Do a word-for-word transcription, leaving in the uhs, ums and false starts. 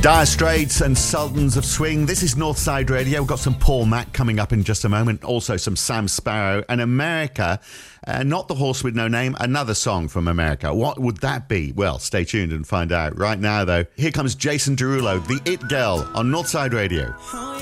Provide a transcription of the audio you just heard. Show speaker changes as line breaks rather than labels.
Dire Straits and Sultans of Swing. This is Northside Radio. We've got some Paul Mac coming up in just a moment. Also some Sam Sparro and America. Uh, not The Horse With No Name, another song from America. What would that be? Well, stay tuned and find out. Right now, though, here comes Jason Derulo, the It Girl, on Northside Radio.